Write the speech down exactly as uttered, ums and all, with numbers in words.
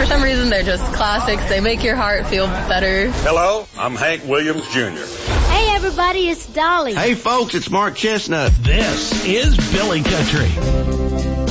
For some reason, they're just classics. They make your heart feel better. Hello, I'm Hank Williams Junior Hey, everybody, it's Dolly. Hey, folks, it's Mark Chestnut. This is Billy Country.